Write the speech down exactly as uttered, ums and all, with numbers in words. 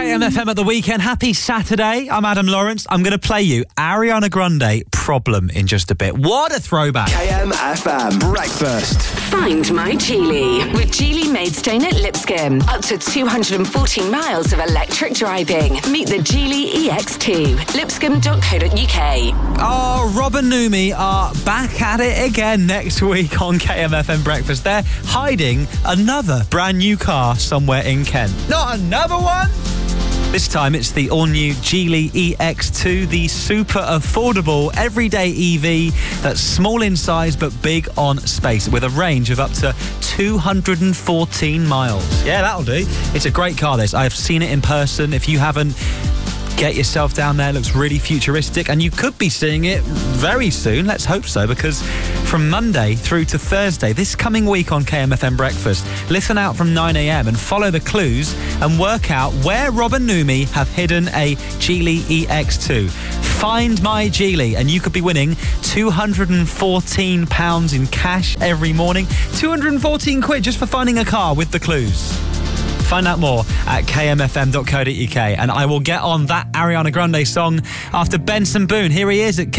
K M F M at the weekend. Happy Saturday. I'm Adam Lawrence. I'm going to play you Ariana Grande, Problem, in just a bit. What a throwback. K M F M Breakfast. Find my Geely with Geely Maidstone at Lipscomb. Up to two hundred fourteen miles of electric driving. Meet the Geely E X two. lipscomb dot co dot uk. Oh, Rob and Numi are back at it again next week on K M F M Breakfast. They're hiding another brand new car somewhere in Kent. Not another one! This time it's the all-new Geely E X two, the super affordable everyday E V that's small in size but big on space with a range of up to two hundred fourteen miles. Yeah, that'll do. It's a great car, this. I've seen it in person. If you haven't, get yourself down there. It looks really futuristic, and you could be seeing it very soon. Let's hope so, because from Monday through to Thursday this coming week on K M F M Breakfast, listen out from nine a.m. and follow the clues and work out where Rob and Numi have hidden a Geely E X two. Find my Geely and you could be winning two hundred fourteen pounds in cash every morning. two hundred fourteen quid just for finding a car with the clues. Find out more at k m f m dot co dot uk, and I will get on that Ariana Grande song after Benson Boone. Here he is at K